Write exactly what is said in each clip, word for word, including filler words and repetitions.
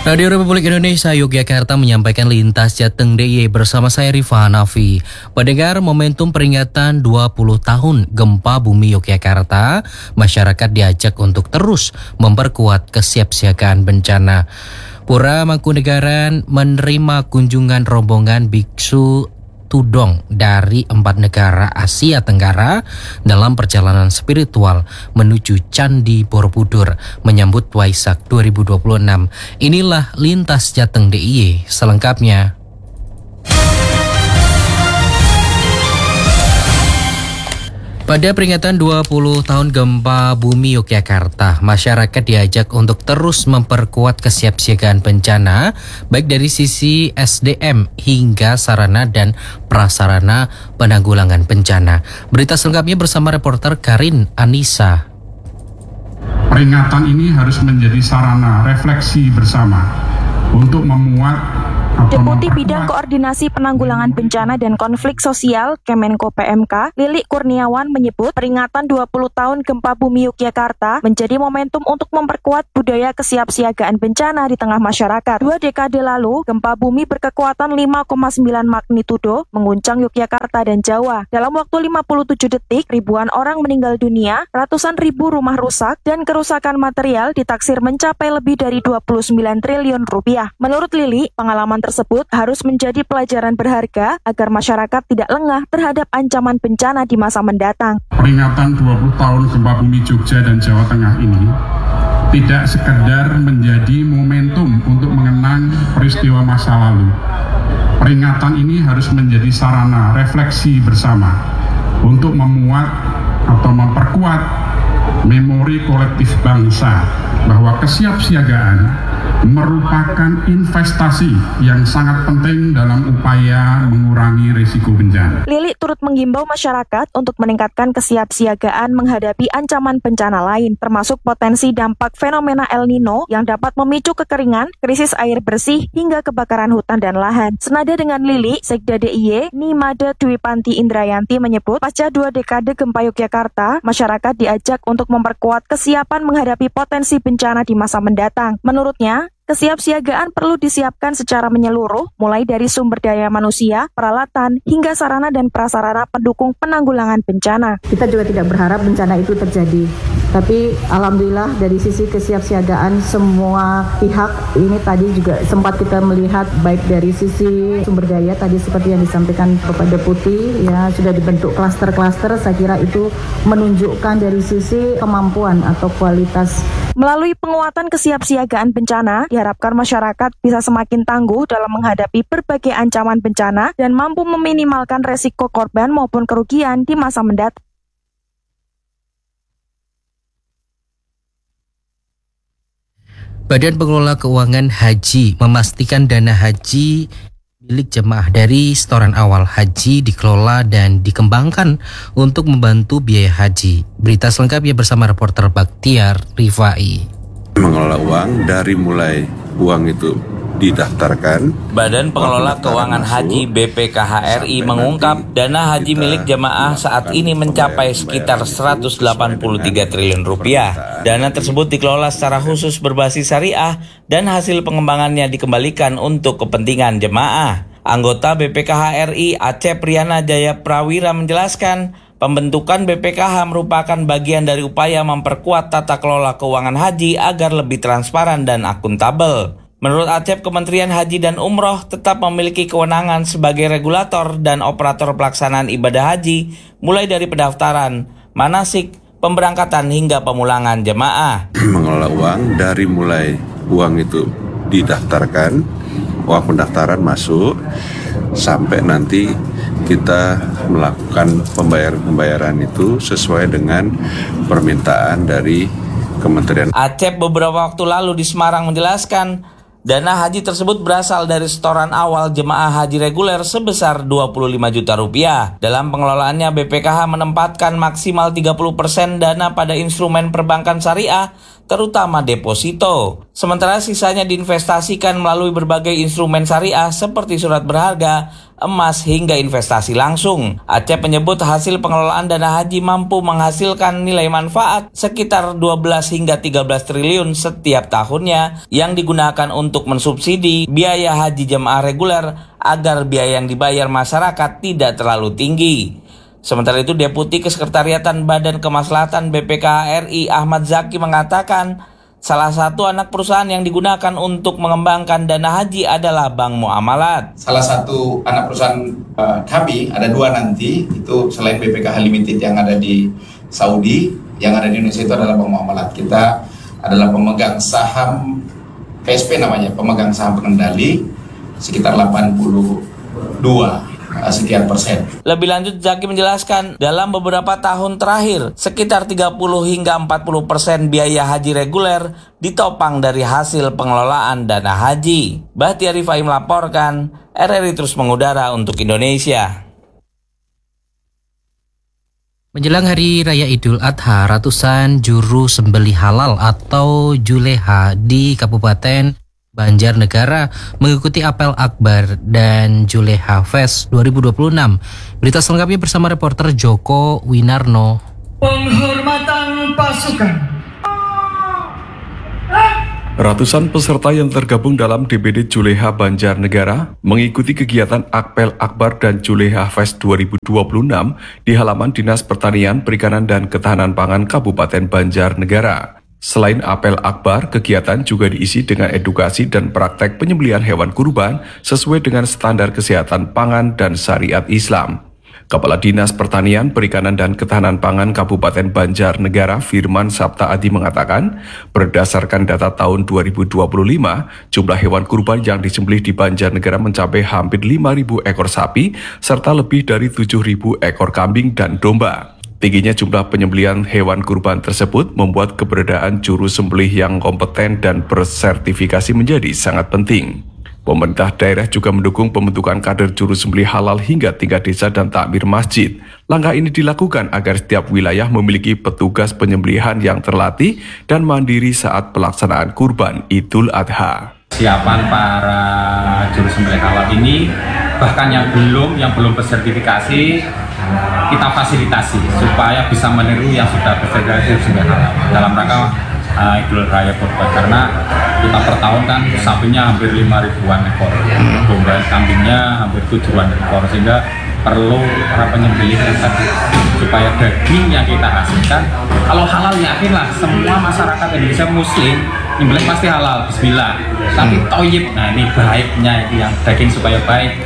Radio Republik Indonesia Yogyakarta menyampaikan lintas Jateng D I Y bersama saya Rifa Hanafi. Pendengar, momentum peringatan dua puluh tahun gempa bumi Yogyakarta, masyarakat diajak untuk terus memperkuat kesiapsiagaan bencana. Pura Mangkunegaran menerima kunjungan rombongan biksu Tudong dari empat negara Asia Tenggara dalam perjalanan spiritual menuju Candi Borobudur menyambut Waisak dua ribu dua puluh enam. Inilah lintas Jateng D I Y selengkapnya. Pada peringatan dua puluh tahun gempa bumi Yogyakarta, masyarakat diajak untuk terus memperkuat kesiapsiagaan bencana, baik dari sisi S D M hingga sarana dan prasarana penanggulangan bencana. Berita selengkapnya bersama reporter Karin Anissa. Peringatan ini harus menjadi sarana refleksi bersama untuk memuat Deputi Bidang Koordinasi Penanggulangan Bencana dan Konflik Sosial Kemenko P M K, Lili Kurniawan menyebut peringatan dua puluh tahun gempa bumi Yogyakarta menjadi momentum untuk memperkuat budaya kesiapsiagaan bencana di tengah masyarakat. Dua dekade lalu, gempa bumi berkekuatan lima koma sembilan magnitudo mengguncang Yogyakarta dan Jawa. Dalam waktu lima puluh tujuh detik, ribuan orang meninggal dunia, ratusan ribu rumah rusak, dan kerusakan material ditaksir mencapai lebih dari dua puluh sembilan triliun rupiah. Menurut Lili, pengalaman tersebut harus menjadi pelajaran berharga agar masyarakat tidak lengah terhadap ancaman bencana di masa mendatang. Peringatan dua puluh tahun gempa bumi Jogja dan Jawa Tengah ini tidak sekedar menjadi momentum untuk mengenang peristiwa masa lalu. Peringatan ini harus menjadi sarana refleksi bersama untuk memuat atau memperkuat memori kolektif bangsa bahwa kesiapsiagaan merupakan investasi yang sangat penting dalam upaya mengurangi risiko bencana. Lili turut menghimbau masyarakat untuk meningkatkan kesiapsiagaan menghadapi ancaman bencana lain, termasuk potensi dampak fenomena El Nino yang dapat memicu kekeringan, krisis air bersih, hingga kebakaran hutan dan lahan. Senada dengan Lili, Sekda D I Y, Nimade Dwipanti Indrayanti menyebut, pasca dua dekade gempa Yogyakarta, masyarakat diajak untuk memperkuat kesiapan menghadapi potensi bencana di masa mendatang. Menurutnya, kesiapsiagaan perlu disiapkan secara menyeluruh, mulai dari sumber daya manusia, peralatan, hingga sarana dan prasarana pendukung penanggulangan bencana. Kita juga tidak berharap bencana itu terjadi, tapi alhamdulillah dari sisi kesiapsiagaan semua pihak ini tadi juga sempat kita melihat baik dari sisi sumber daya tadi seperti yang disampaikan Bapak Deputi, ya sudah dibentuk klaster-klaster. Saya kira itu menunjukkan dari sisi kemampuan atau kualitas. Melalui penguatan kesiapsiagaan bencana, diharapkan masyarakat bisa semakin tangguh dalam menghadapi berbagai ancaman bencana dan mampu meminimalkan resiko korban maupun kerugian di masa mendatang. Badan Pengelola Keuangan Haji memastikan dana haji milik jemaah dari setoran awal haji dikelola dan dikembangkan untuk membantu biaya haji. Berita selengkapnya bersama reporter Baktiar Rifai. Mengelola uang dari mulai uang itu didaftarkan. Badan Pengelola Keuangan Haji B P K H R I mengungkap dana haji milik jemaah saat ini mencapai sekitar seratus delapan puluh tiga triliun rupiah. Dana tersebut dikelola secara khusus berbasis syariah dan hasil pengembangannya dikembalikan untuk kepentingan jemaah. Anggota B P K H R I Acep Riana Jaya Prawira menjelaskan, pembentukan B P K H merupakan bagian dari upaya memperkuat tata kelola keuangan haji agar lebih transparan dan akuntabel. Menurut Acep, Kementerian Haji dan Umroh tetap memiliki kewenangan sebagai regulator dan operator pelaksanaan ibadah haji, mulai dari pendaftaran, manasik, pemberangkatan hingga pemulangan jemaah. Mengelola uang dari mulai uang itu didaftarkan, uang pendaftaran masuk, sampai nanti kita melakukan pembayaran-pembayaran itu sesuai dengan permintaan dari Kementerian. Acep beberapa waktu lalu di Semarang menjelaskan, dana haji tersebut berasal dari setoran awal jemaah haji reguler sebesar dua puluh lima juta rupiah. Dalam pengelolaannya, B P K H menempatkan maksimal tiga puluh persen dana pada instrumen perbankan syariah terutama deposito. Sementara sisanya diinvestasikan melalui berbagai instrumen syariah seperti surat berharga, emas, hingga investasi langsung. Acep menyebut hasil pengelolaan dana haji mampu menghasilkan nilai manfaat sekitar dua belas hingga tiga belas triliun setiap tahunnya yang digunakan untuk mensubsidi biaya haji jemaah reguler agar biaya yang dibayar masyarakat tidak terlalu tinggi. Sementara itu, Deputi Kesekretariatan Badan Kemaslahatan B P K H R I Ahmad Zaki mengatakan salah satu anak perusahaan yang digunakan untuk mengembangkan dana haji adalah Bank Muamalat. Salah satu anak perusahaan uh, kami, ada dua nanti, itu selain B P K H Limited yang ada di Saudi, yang ada di Indonesia itu adalah Bank Muamalat. Kita adalah pemegang saham P S P namanya, pemegang saham pengendali sekitar delapan puluh dua sekian persen. Lebih lanjut, Zaki menjelaskan dalam beberapa tahun terakhir sekitar tiga puluh hingga empat puluh persen biaya haji reguler ditopang dari hasil pengelolaan dana haji. Bahtiar Rifai melaporkan, R R I terus mengudara untuk Indonesia. Menjelang Hari Raya Idul Adha, ratusan juru sembelih halal atau juleha di Kabupaten Banjarnegara mengikuti apel akbar dan Juleha Fest dua ribu dua puluh enam. Berita selengkapnya bersama reporter Joko Winarno. Penghormatan pasukan. Ratusan peserta yang tergabung dalam D B D Juleha Banjarnegara mengikuti kegiatan Apel Akbar dan Juleha Fest dua ribu dua puluh enam di halaman Dinas Pertanian, Perikanan dan Ketahanan Pangan Kabupaten Banjarnegara. Selain apel akbar, kegiatan juga diisi dengan edukasi dan praktek penyembelihan hewan kurban sesuai dengan standar kesehatan pangan dan syariat Islam. Kepala Dinas Pertanian, Perikanan dan Ketahanan Pangan Kabupaten Banjarnegara Firman Sabta Adi mengatakan, berdasarkan data tahun dua ribu dua puluh lima, jumlah hewan kurban yang disembelih di Banjarnegara mencapai hampir lima ribu ekor sapi serta lebih dari tujuh ribu ekor kambing dan domba. Tingginya jumlah penyembelihan hewan kurban tersebut membuat keberadaan juru sembelih yang kompeten dan bersertifikasi menjadi sangat penting. Pemerintah daerah juga mendukung pembentukan kader juru sembelih halal hingga tingkat desa dan takmir masjid. Langkah ini dilakukan agar setiap wilayah memiliki petugas penyembelihan yang terlatih dan mandiri saat pelaksanaan kurban Idul Adha. Siapan para juru sembelih halal ini, bahkan yang belum yang belum bersertifikasi, kita fasilitasi supaya bisa meniru yang sudah bersertifikasi sembelih halal dalam rangka uh, Idul Raya Kurban, karena kita per tahun kan sapinya hampir lima ribuan ekor, domba kambingnya hampir tujuan ekor, sehingga perlu para penyembelih tadi supaya daging yang kita hasilkan, kalau halal yakinlah semua masyarakat Indonesia Muslim nyembelih pasti halal, bismillah. Tapi toyib, nah ini baiknya itu yang daging supaya baik,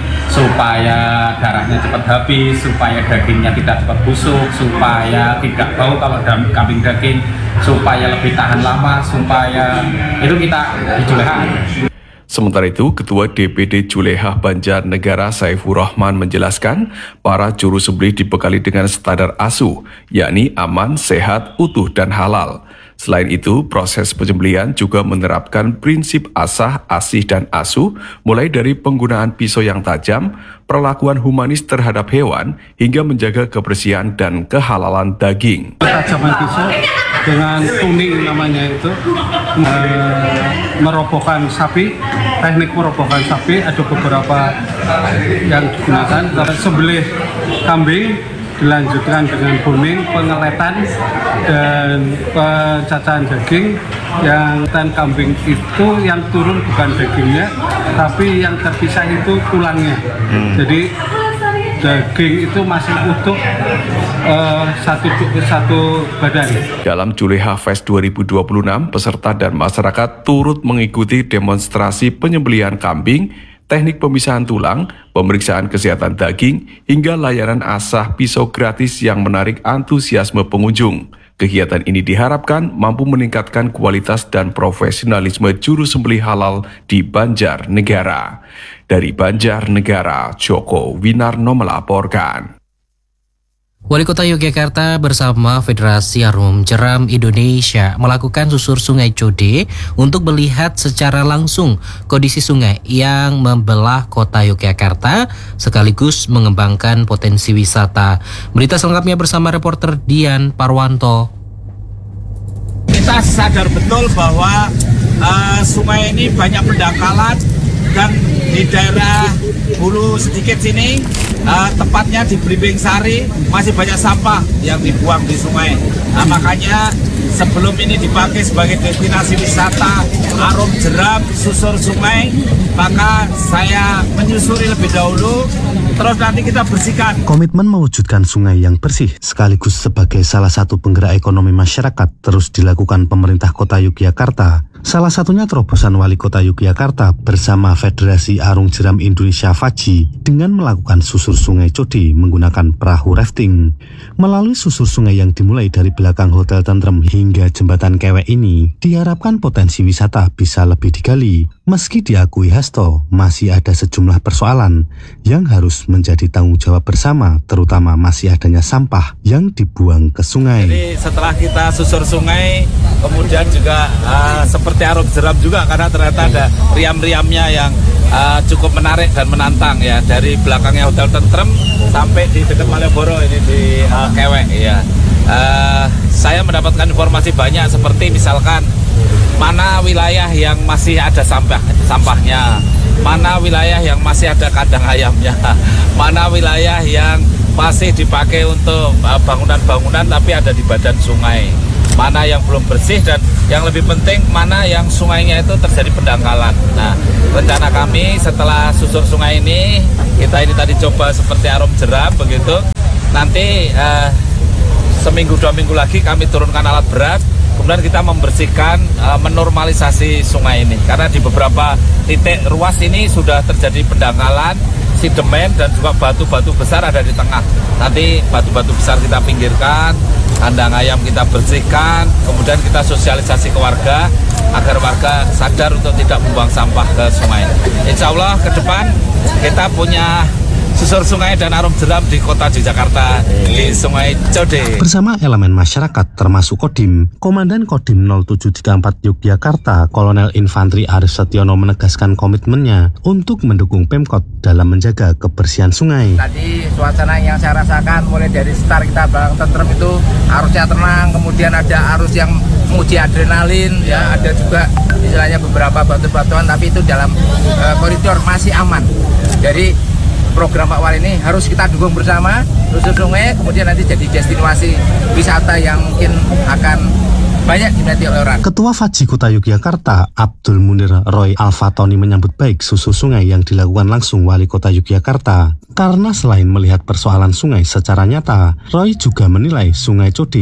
supaya darahnya cepat habis, supaya dagingnya tidak cepat busuk, supaya tidak bau kalau dalam kambing daging, supaya lebih tahan lama, supaya itu kita di Juleha. Sementara itu, Ketua D P D Juleha Banjarnegara Saifur Rahman menjelaskan, para juru sembelih dibekali dengan standar A S U, yakni aman, sehat, utuh, dan halal. Selain itu, proses penyembelihan juga menerapkan prinsip asah, asih, dan asuh, mulai dari penggunaan pisau yang tajam, perlakuan humanis terhadap hewan, hingga menjaga kebersihan dan kehalalan daging. Tajaman pisau dengan tuning namanya itu, merobohkan sapi, teknik merobohkan sapi, ada beberapa yang digunakan. Sembelih kambing dilanjutkan dengan boning, pengeletan, dan pencacahan daging. Yang tan kambing itu yang turun bukan dagingnya, tapi yang terpisah itu tulangnya. Hmm. Jadi daging itu masih utuh uh, satu, satu badan. Dalam Juleha Fest dua ribu dua puluh enam, peserta dan masyarakat turut mengikuti demonstrasi penyembelihan kambing, teknik pemisahan tulang, pemeriksaan kesehatan daging, hingga layanan asah pisau gratis yang menarik antusiasme pengunjung. Kegiatan ini diharapkan mampu meningkatkan kualitas dan profesionalisme juru sembelih halal di Banjarnegara. Dari Banjarnegara, Joko Winarno melaporkan. Wali Kota Yogyakarta bersama Federasi Harum Jeram Indonesia melakukan susur Sungai Code untuk melihat secara langsung kondisi sungai yang membelah Kota Yogyakarta sekaligus mengembangkan potensi wisata. Berita selengkapnya bersama reporter Dian Parwanto. kita sadar betul bahwa uh, sungai ini banyak pendangkalan dan di daerah hulu sedikit sini, uh, tepatnya di Blimbing Sari, masih banyak sampah yang dibuang di sungai. Nah, makanya sebelum ini dipakai sebagai destinasi wisata Arum Jeram susur sungai, maka saya menyusuri lebih dahulu, terus nanti kita bersihkan. Komitmen mewujudkan sungai yang bersih sekaligus sebagai salah satu penggerak ekonomi masyarakat terus dilakukan pemerintah Kota Yogyakarta. Salah satunya terobosan Wali Kota Yogyakarta bersama Federasi Arung Jeram Indonesia Faji dengan melakukan susur sungai Code menggunakan perahu rafting. Melalui susur sungai yang dimulai dari belakang Hotel Tentrem hingga Jembatan Kewek ini, diharapkan potensi wisata bisa lebih digali. Meski diakui Hasto, masih ada sejumlah persoalan yang harus menjadi tanggung jawab bersama, terutama masih adanya sampah yang dibuang ke sungai. Jadi setelah kita susur sungai, kemudian juga uh, seperti Arum Jeram juga, karena ternyata ada riam-riamnya yang uh, cukup menarik dan menantang ya, dari belakangnya Hotel Tentrem sampai di dekat Malioboro ini di uh, Kewek ya. Uh, saya mendapatkan informasi banyak, seperti misalkan mana wilayah yang masih ada sampah sampahnya, mana wilayah yang masih ada kandang ayamnya, mana wilayah yang masih dipakai untuk bangunan-bangunan tapi ada di badan sungai, mana yang belum bersih, dan yang lebih penting mana yang sungainya itu terjadi pendangkalan. Nah, rencana kami setelah susur sungai ini, kita ini tadi coba seperti Arum Jeram begitu, nanti eh, seminggu dua minggu lagi kami turunkan alat berat, kemudian kita membersihkan, uh, menormalisasi sungai ini. Karena di beberapa titik ruas ini sudah terjadi pendangkalan, sedimen dan juga batu-batu besar ada di tengah. Nanti batu-batu besar kita pinggirkan, kandang ayam kita bersihkan, kemudian kita sosialisasi ke warga agar warga sadar untuk tidak membuang sampah ke sungai. Insya Allah ke depan kita punya susur sungai dan Arum Jeram di Kota Yogyakarta di Sungai Code. Bersama elemen masyarakat termasuk Kodim, Komandan Kodim nol tujuh tiga empat Yogyakarta, Kolonel Infantri Arif Setiono menegaskan komitmennya untuk mendukung Pemkot dalam menjaga kebersihan sungai. Tadi suasana yang saya rasakan mulai dari start kita Bang Tentrem itu arusnya tenang, kemudian ada arus yang menguji adrenalin, ya ada juga istilahnya beberapa batu-batuan, tapi itu dalam uh, koridor masih aman. Dari program Pak Wali ini harus kita dukung bersama, susur sungai, kemudian nanti jadi destinasi wisata yang mungkin akan banyak diminati oleh orang. Ketua Faji Kota Yogyakarta, Abdul Munir Roy Alfatoni menyambut baik susur sungai yang dilakukan langsung Wali Kota Yogyakarta. Karena selain melihat persoalan sungai secara nyata, Roy juga menilai Sungai Code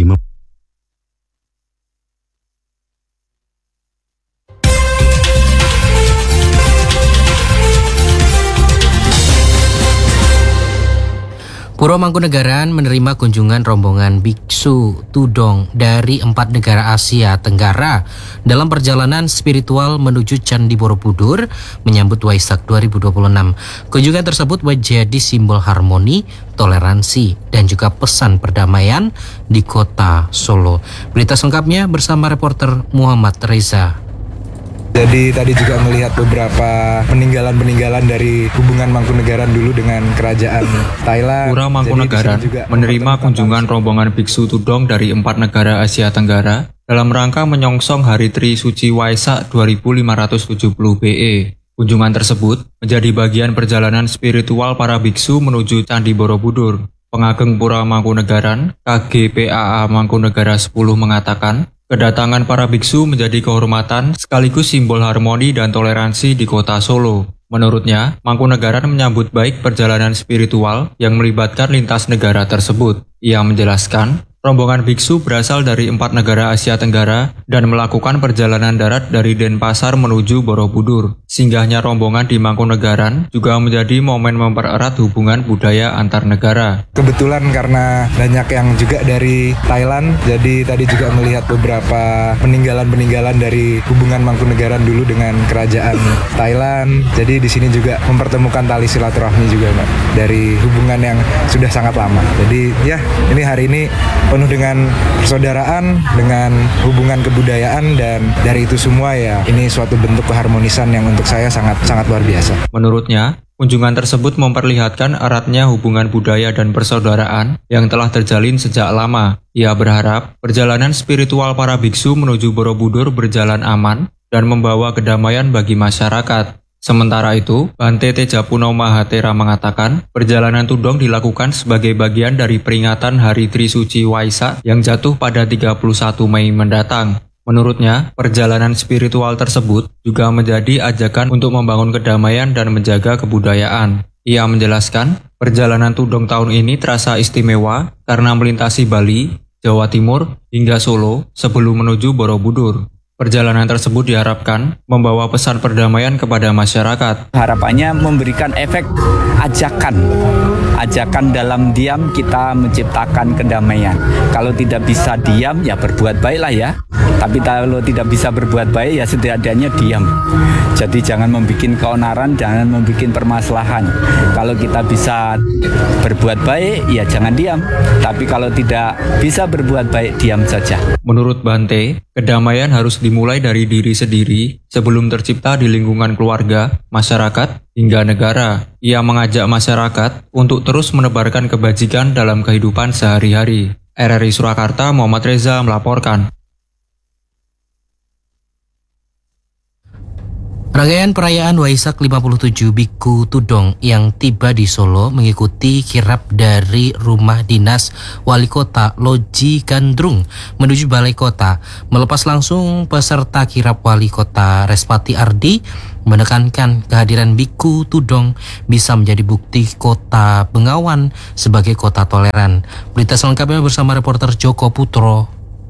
Puro Mangkunegaran menerima kunjungan rombongan biksu tudong dari empat negara Asia Tenggara dalam perjalanan spiritual menuju Candi Borobudur menyambut Waisak dua ribu dua puluh enam. Kunjungan tersebut menjadi simbol harmoni, toleransi, dan juga pesan perdamaian di kota Solo. Berita selengkapnya bersama reporter Muhammad Reza. Jadi tadi juga melihat beberapa peninggalan-peninggalan dari hubungan Mangkunegaran dulu dengan kerajaan Thailand. Pura Mangkunegaran menerima kunjungan rombongan biksu tudong dari empat negara Asia Tenggara dalam rangka menyongsong Hari Tri Suci Waisak dua ribu lima ratus tujuh puluh B E. Kunjungan tersebut menjadi bagian perjalanan spiritual para biksu menuju Candi Borobudur. Pengageng Pura Mangkunegaran, K G P A A Mangkunegara sepuluh mengatakan, kedatangan para biksu menjadi kehormatan sekaligus simbol harmoni dan toleransi di kota Solo. Menurutnya, Mangkunegaran menyambut baik perjalanan spiritual yang melibatkan lintas negara tersebut. Ia menjelaskan, rombongan biksu berasal dari empat negara Asia Tenggara dan melakukan perjalanan darat dari Denpasar menuju Borobudur. Singgahnya rombongan di Mangkunegaran juga menjadi momen mempererat hubungan budaya antar negara. Kebetulan karena banyak yang juga dari Thailand, jadi tadi juga melihat beberapa peninggalan-peninggalan dari hubungan Mangkunegaran dulu dengan kerajaan Thailand. Jadi di sini juga mempertemukan tali silaturahmi juga, Mbak, dari hubungan yang sudah sangat lama. Jadi ya, ini hari ini penuh dengan persaudaraan, dengan hubungan kebudayaan, dan dari itu semua ya ini suatu bentuk keharmonisan yang untuk saya sangat sangat luar biasa. Menurutnya, Kunjungan tersebut memperlihatkan eratnya hubungan budaya dan persaudaraan yang telah terjalin sejak lama. Ia berharap perjalanan spiritual para biksu menuju Borobudur berjalan aman dan membawa kedamaian bagi masyarakat. Sementara itu, Bante Tejapuno Mahatera mengatakan perjalanan tudong dilakukan sebagai bagian dari peringatan Hari Trisuci Waisak yang jatuh pada tiga puluh satu Mei mendatang. Menurutnya, perjalanan spiritual tersebut juga menjadi ajakan untuk membangun kedamaian dan menjaga kebudayaan. Ia menjelaskan, perjalanan tudong tahun ini terasa istimewa karena melintasi Bali, Jawa Timur, hingga Solo sebelum menuju Borobudur. Perjalanan tersebut diharapkan membawa pesan perdamaian kepada masyarakat. Harapannya memberikan efek ajakan. Ajakan dalam diam kita menciptakan kedamaian. Kalau tidak bisa diam, ya berbuat baiklah ya. Tapi kalau tidak bisa berbuat baik, ya setidaknya diam. Jadi jangan membuat keonaran, jangan membuat permasalahan. Kalau kita bisa berbuat baik, ya jangan diam. Tapi kalau tidak bisa berbuat baik, diam saja. Menurut Bante, kedamaian harus dimulai dari diri sendiri sebelum tercipta di lingkungan keluarga, masyarakat, hingga negara. Ia mengajak masyarakat untuk terus menebarkan kebajikan dalam kehidupan sehari-hari. R R I Surakarta, Muhammad Reza melaporkan. Rangkaian perayaan Waisak lima puluh tujuh Biku Tudong yang tiba di Solo mengikuti kirap dari Rumah Dinas Wali Kota Loji Gandrung menuju Balai Kota. Melepas langsung peserta kirap Wali Kota Respati Ardi menekankan kehadiran Biku Tudong bisa menjadi bukti Kota Bengawan sebagai kota toleran. Berita selengkapnya bersama reporter Joko Putro.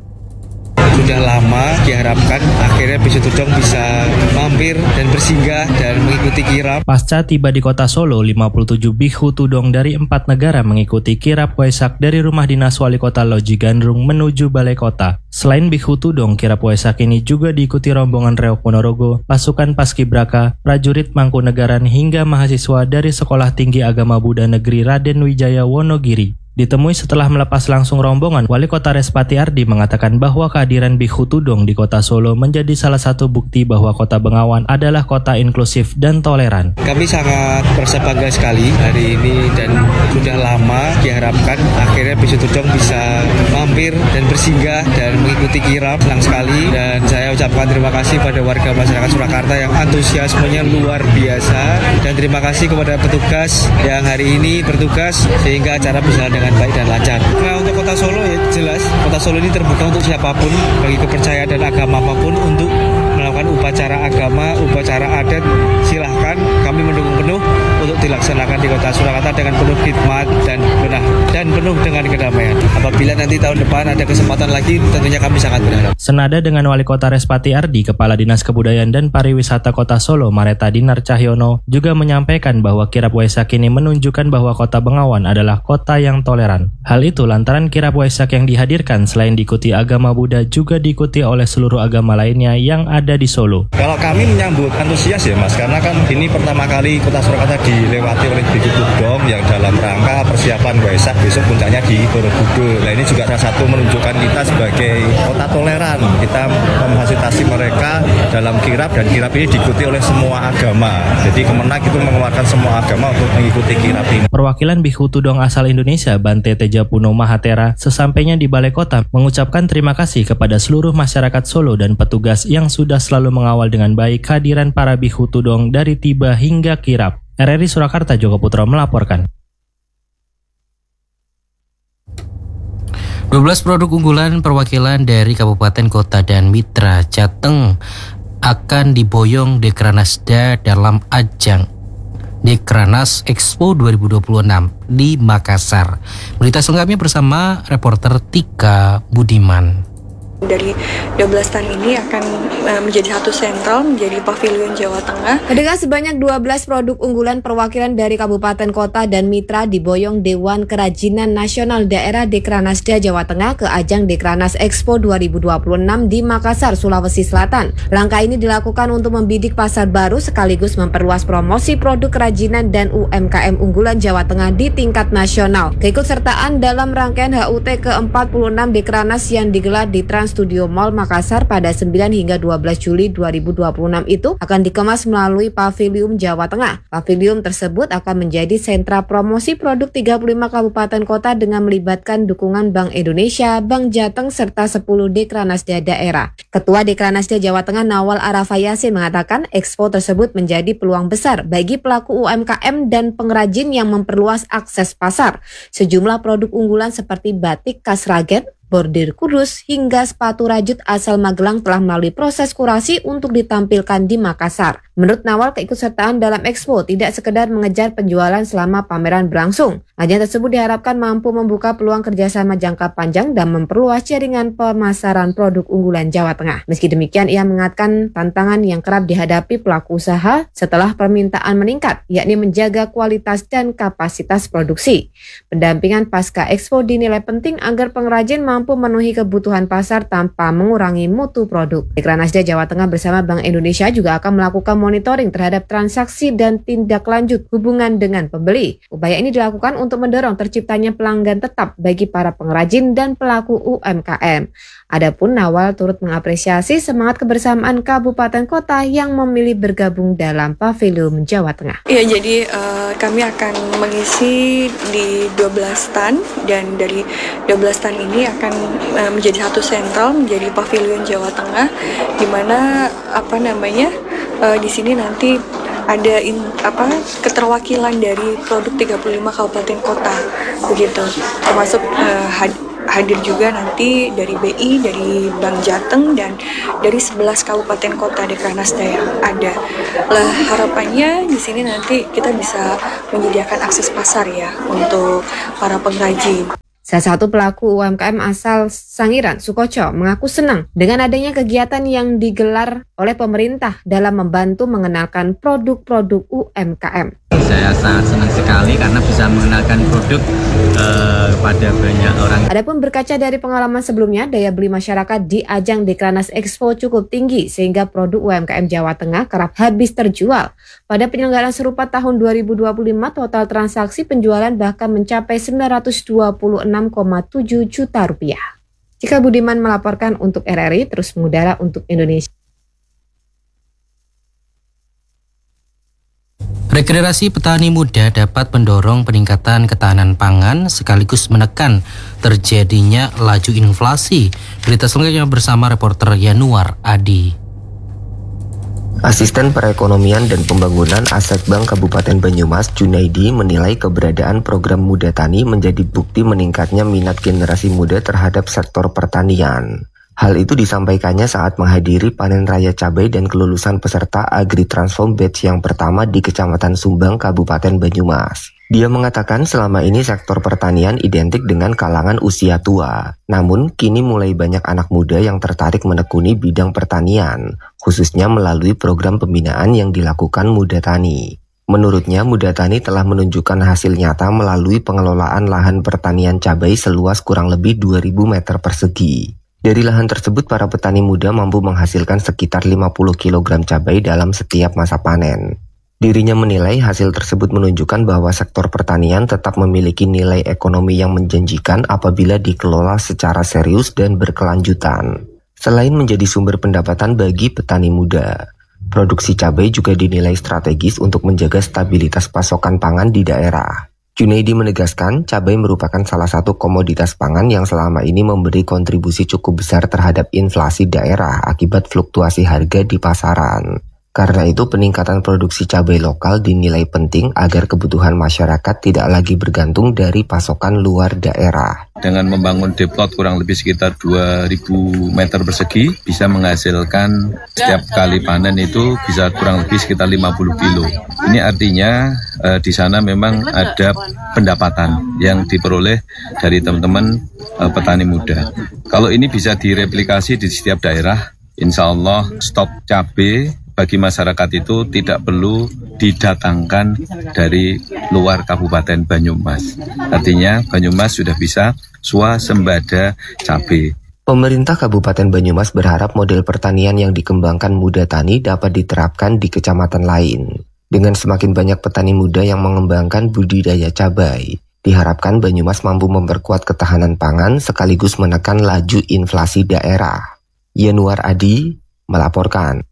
Sudah lama diharapkan akhirnya Biku Tudong bisa mampir dan bersinggah dan mengikuti kirap. Pasca tiba di kota Solo, lima puluh tujuh Biku Tudong dari empat negara mengikuti kirap Waisak dari Rumah Dinas Wali Kota Loji Gandrung menuju Balai Kota. Selain Biku Tudong, kirap Waisak ini juga diikuti rombongan Reok Ponorogo, pasukan Paskibraka, prajurit Mangkunegaran hingga mahasiswa dari Sekolah Tinggi Agama Buddha Negeri Raden Wijaya Wonogiri. Ditemui setelah melepas langsung rombongan, Wali Kota Respati Ardi mengatakan bahwa kehadiran Biku Tudong di kota Solo menjadi salah satu bukti bahwa kota Bengawan adalah kota inklusif dan toleran. Kami sangat merasa bangga sekali hari ini dan sudah lama diharapkan akhirnya Biku Tudong bisa mampir dan bersinggah dan mengikuti kirap. Senang sekali dan saya ucapkan terima kasih pada warga masyarakat Surakarta yang antusiasmenya luar biasa dan terima kasih kepada petugas yang hari ini bertugas sehingga acara bisa dengan baik dan lancar. Nah, untuk kota Solo ya jelas, kota Solo ini terbuka untuk siapapun, bagi kepercayaan dan agama apapun untuk melakukan upacara agama, upacara adat, silahkan kami mendukung penuh untuk dilaksanakan di kota Surakarta dengan penuh khidmat dan benar dan penuh dengan kedamaian. Apabila nanti tahun depan ada kesempatan lagi, tentunya kami sangat berharap. Senada dengan Wali Kota Respati Ardi, Kepala Dinas Kebudayaan dan Pariwisata Kota Solo, Mareta Dinar Cahyono, juga menyampaikan bahwa kirap Waisak ini menunjukkan bahwa kota Bengawan adalah kota yang toleran. Hal itu lantaran kirap Waisak yang dihadirkan selain diikuti agama Buddha juga diikuti oleh seluruh agama lainnya yang ada di Solo. Kalau kami menyambut antusias ya Mas, karena kan ini pertama kali kota Surakarta dilewati oleh Biku Tudong yang dalam rangka persiapan Waisak, besok puncaknya di Borobudur. Nah ini juga salah satu menunjukkan kita sebagai kota toleran. Kita memfasilitasi mereka dalam kirap dan kirap ini diikuti oleh semua agama. Jadi Kemenak itu mengeluarkan semua agama untuk mengikuti kirap ini. Perwakilan Biku Tudong asal Indonesia, Bante Tejapuno Mahatera, sesampainya di Balai Kota mengucapkan terima kasih kepada seluruh masyarakat Solo dan petugas yang sudah selalu mengawal dengan baik kehadiran para Biku Tudong dari tiba hingga kirap. R R I Surakarta, Joko Putro melaporkan. dua belas produk unggulan perwakilan dari kabupaten, kota, dan mitra Jateng akan diboyong Dekranasda dalam ajang Dekranas Expo dua ribu dua puluh enam di Makassar. Berita selengkapnya bersama reporter Tika Budiman. Dari dua belas stand ini akan uh, menjadi satu sentral, menjadi pavilion Jawa Tengah. Dengan sebanyak dua belas produk unggulan perwakilan dari kabupaten, kota, dan mitra diboyong Dewan Kerajinan Nasional Daerah Dekranasda Jawa Tengah ke ajang Dekranas Expo dua ribu dua puluh enam di Makassar, Sulawesi Selatan. Langkah ini dilakukan untuk membidik pasar baru sekaligus memperluas promosi produk kerajinan dan U M K M unggulan Jawa Tengah di tingkat nasional. Keikutsertaan dalam rangkaian H U T ke empat puluh enam Dekranas yang digelar di Trans Trans Studio Mall Makassar pada sembilan hingga dua belas Juli dua ribu dua puluh enam itu akan dikemas melalui Pavilium Jawa Tengah. Pavilium tersebut akan menjadi sentra promosi produk tiga puluh lima kabupaten kota dengan melibatkan dukungan Bank Indonesia, Bank Jateng, serta sepuluh Dekranasda daerah. Ketua Dekranasda Jawa Tengah Nawal Arafa Yasin mengatakan Expo tersebut menjadi peluang besar bagi pelaku U M K M dan pengrajin yang memperluas akses pasar. Sejumlah produk unggulan seperti batik khas Sragen, bordir Kudus, hingga sepatu rajut asal Magelang telah melalui proses kurasi untuk ditampilkan di Makassar. Menurut Nawal, keikutsertaan dalam Expo tidak sekedar mengejar penjualan selama pameran berlangsung. Ajang tersebut diharapkan mampu membuka peluang kerjasama jangka panjang dan memperluas jaringan pemasaran produk unggulan Jawa Tengah. Meski demikian, ia mengatakan tantangan yang kerap dihadapi pelaku usaha setelah permintaan meningkat, yakni menjaga kualitas dan kapasitas produksi. Pendampingan pasca Expo dinilai penting agar pengrajin mampu memenuhi kebutuhan pasar tanpa mengurangi mutu produk. Dekranasda Jawa Tengah bersama Bank Indonesia juga akan melakukan monitoring terhadap transaksi dan tindak lanjut hubungan dengan pembeli. Upaya ini dilakukan untuk mendorong terciptanya pelanggan tetap bagi para pengrajin dan pelaku U M K M. Adapun Nawal turut mengapresiasi semangat kebersamaan kabupaten kota yang memilih bergabung dalam Pavilium Jawa Tengah. Ya, jadi uh, kami akan mengisi di dua belas stand dan dari dua belas stand ini akan uh, menjadi satu sentral, menjadi Pavilion Jawa Tengah, di mana apa namanya uh, di sini nanti ada in, apa keterwakilan dari produk tiga puluh lima kabupaten kota begitu, termasuk uh, had, hadir juga nanti dari B I, dari Bank Jateng, dan dari sebelas kabupaten kota Dekranasda yang ada. Lah, harapannya di sini nanti kita bisa menyediakan akses pasar ya untuk para pengrajin. Salah satu pelaku U M K M asal Sangiran, Sukoco, mengaku senang dengan adanya kegiatan yang digelar oleh pemerintah dalam membantu mengenalkan produk-produk U M K M. Saya sangat senang sekali karena bisa mengenalkan produk uh, kepada banyak orang. Adapun berkaca dari pengalaman sebelumnya, daya beli masyarakat di ajang Dekranas Expo cukup tinggi sehingga produk U M K M Jawa Tengah kerap habis terjual. Pada penyelenggaraan serupa tahun dua ribu dua puluh lima, total transaksi penjualan bahkan mencapai sembilan ratus dua puluh enam koma tujuh juta rupiah. Cika Budiman melaporkan untuk R R I, terus mengudara untuk Indonesia. Regenerasi petani muda dapat mendorong peningkatan ketahanan pangan sekaligus menekan terjadinya laju inflasi. Berita selanjutnya bersama reporter Yanuar Adi. Asisten Perekonomian dan Pembangunan Asekbank Kabupaten Banyumas, Junaidi, menilai keberadaan program Muda Tani menjadi bukti meningkatnya minat generasi muda terhadap sektor pertanian. Hal itu disampaikannya saat menghadiri panen raya cabai dan kelulusan peserta Agri Transform Batch yang pertama di Kecamatan Sumbang, Kabupaten Banyumas. Dia mengatakan selama ini sektor pertanian identik dengan kalangan usia tua. Namun, kini mulai banyak anak muda yang tertarik menekuni bidang pertanian, khususnya melalui program pembinaan yang dilakukan Muda Tani. Menurutnya, Muda Tani telah menunjukkan hasil nyata melalui pengelolaan lahan pertanian cabai seluas kurang lebih dua ribu meter persegi. Dari lahan tersebut, para petani muda mampu menghasilkan sekitar lima puluh kilogram cabai dalam setiap masa panen. Dirinya menilai hasil tersebut menunjukkan bahwa sektor pertanian tetap memiliki nilai ekonomi yang menjanjikan apabila dikelola secara serius dan berkelanjutan. Selain menjadi sumber pendapatan bagi petani muda, produksi cabai juga dinilai strategis untuk menjaga stabilitas pasokan pangan di daerah. Junaidi menegaskan, cabai merupakan salah satu komoditas pangan yang selama ini memberi kontribusi cukup besar terhadap inflasi daerah akibat fluktuasi harga di pasaran. Karena itu, peningkatan produksi cabai lokal dinilai penting agar kebutuhan masyarakat tidak lagi bergantung dari pasokan luar daerah. Dengan membangun deplot kurang lebih sekitar dua ribu meter persegi, bisa menghasilkan setiap kali panen itu bisa kurang lebih sekitar lima puluh kilo. Ini artinya eh, di sana memang ada pendapatan yang diperoleh dari teman-teman eh, petani muda. Kalau ini bisa direplikasi di setiap daerah, insya Allah stok cabai bagi masyarakat itu tidak perlu didatangkan dari luar Kabupaten Banyumas. Artinya Banyumas sudah bisa swasembada cabai. Pemerintah Kabupaten Banyumas berharap model pertanian yang dikembangkan Muda Tani dapat diterapkan di kecamatan lain. Dengan semakin banyak petani muda yang mengembangkan budidaya cabai, Diharapkan Banyumas mampu memperkuat ketahanan pangan sekaligus menekan laju inflasi daerah. Yanuar Adi melaporkan.